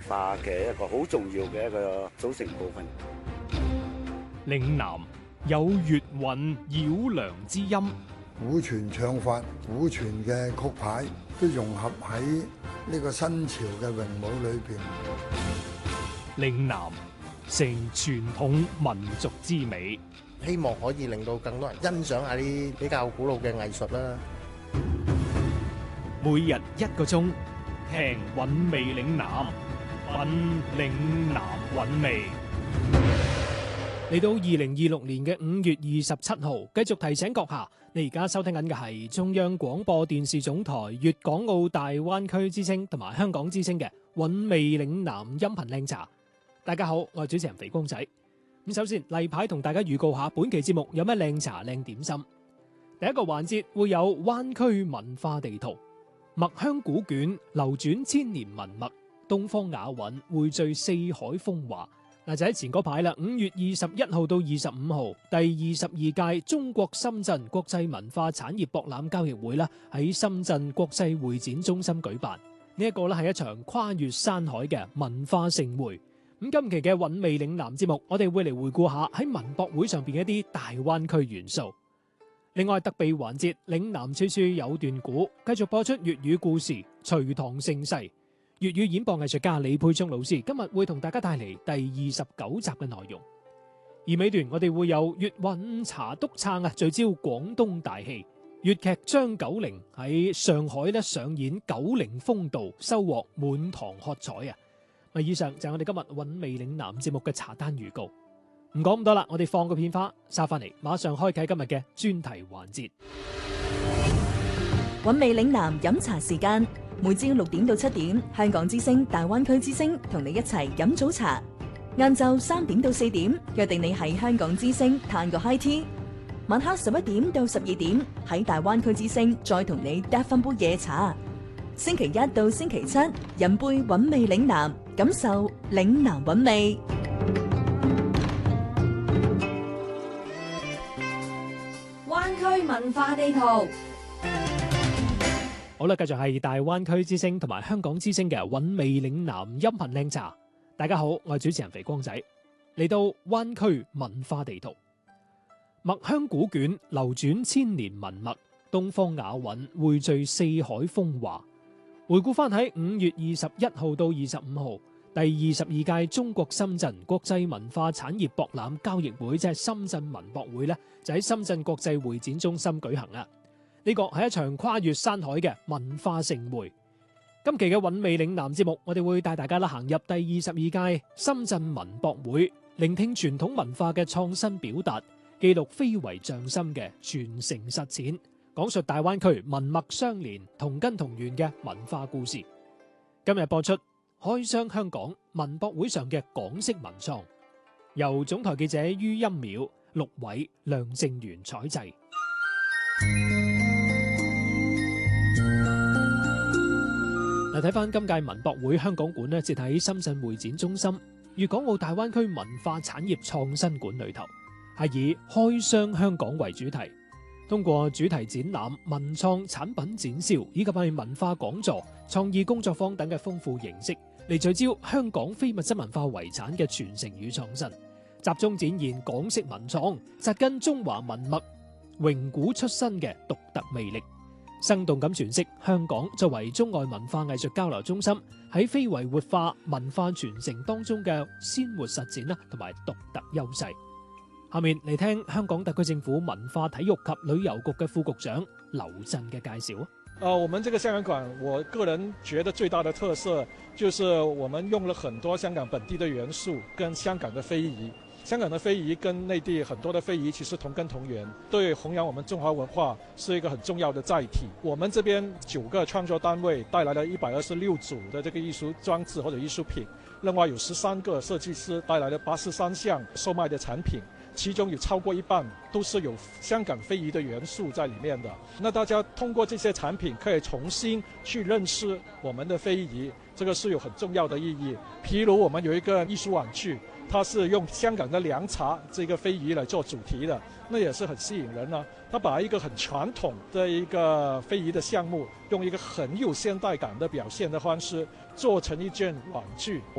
化嘅一個好重要嘅一個組成部分。 嶺南有粵韻繞梁之音， 古傳唱法、古傳嘅曲牌都融合喺呢個新潮嘅詠舞裏邊。 嶺南成傳統民族之美， 希望可以令到更多人欣賞下啲比較古老嘅藝術啦。 每日1個鐘，聽韻味嶺南，品嶺南韻味。嚟到2026年嘅5月27號，繼續提醒閣下，你而家收聽緊嘅係中央廣播電視總台粵港澳大灣區之聲同埋香港之聲嘅韻味嶺南音頻靚茶。大家好，我係主持人肥光仔。咁首先例牌同大家預告下本期節目有咩靚茶靚點心。第一個環節會有灣區文化地圖，墨香古卷流轉千年文物，東方雅韻匯聚四海風華。嗱，就喺前嗰排啦，5月21號到25號，第22屆中國深圳國際文化產業博覽交易會啦，喺深圳國際會展中心舉辦。呢一個咧係一場跨越山海嘅文化盛會。咁今期嘅韻味嶺南節目，我哋會嚟回顧下喺文博會上邊嘅一啲大灣區元素。另外特備環節，嶺南處處有段古，繼續播出粵語故事《隋唐盛世》。粵語演播藝術家李佩忠老師今日會同大家帶嚟第29集嘅內容。而尾段我哋會有粵韻茶督撐啊，聚焦廣東大戲。粵劇張九齡喺上海咧上演九齡風度，收穫滿堂喝彩啊！以上就係我哋今日韻味嶺南節目嘅茶單預告。唔講咁多啦，我哋放個片花，沙翻嚟，馬上開啟今日嘅專題環節。 韻味嶺南飲茶時間，每朝6點到7點，香港之聲、大灣區之聲同你一齊飲早茶。晏晝3點到4點，約定你喺香港之聲嘆個 high tea。晚黑11點到12點，喺大灣區之聲再同你嗒翻杯夜茶。星期一到星期七，飲杯韻味嶺南，感受嶺南韻味。 灣區文化地圖。 好啦，繼續係大灣區之聲同埋香港之聲嘅韻味嶺南音頻靚茶。大家好，我係主持人肥光仔。嚟到灣區文化地圖，墨香古卷流轉千年文物，東方雅韻匯聚四海風華。回顧翻喺5月21號到25號，第22屆中國深圳國際文化產業博覽交易會，即係深圳文博會咧，就喺深圳國際會展中心舉行啊！呢個係一場跨越山海嘅文化盛會。今期嘅韻味嶺南節目，我哋會帶大家行入第22屆深圳文博會，聆聽傳統文化嘅創新表達，記錄非遺匠心嘅傳承實踐，講述大灣區文脈相連、同根同源嘅文化故事。今日播出開箱香港文博會上嘅港式文創，由總台記者于音淼、陸偉、梁正元採製。嗱，睇翻今屆文博會香港館咧，設喺深圳會展中心粵港澳大灣區文化產業創新館裏頭，係以開箱香港為主題，通過主題展覽、文創產品展銷以及係文化講座、創意工作坊等嘅豐富形式，嚟聚焦香港非物質文化遺產嘅傳承與創新，集中展現港式文創紮根中華文脈、榮古出身嘅獨特魅力，生動咁詮釋香港作為中外文化藝術交流中心喺非遺活化、文化傳承當中嘅鮮活實踐啦，同埋獨特優勢。下面嚟聽香港特區政府文化體育及旅遊局嘅副局長劉震嘅介紹。 我們這個香港館，我個人覺得最大的特色就是我們用了很多香港本地的元素，跟香港的非遺。香港的非遺跟內地很多的非遺其實同根同源，對弘揚我們中華文化是一個很重要的載體。我們這邊9個創作單位帶來了126組的這個藝術裝置或者藝術品，另外有13個設計師帶來了83項售賣的產品，其中有超過一半都是有香港非遺的元素在裡面的。那大家通過這些產品可以重新去認識我們的非遺，這個是有很重要的意義。譬如我們有一個藝術玩具，它是用香港的涼茶這個非遺來做主題的，那也是很吸引人啊。它把一個很傳統的一個非遺的項目，用一個很有現代感的表現的方式做成一件玩具。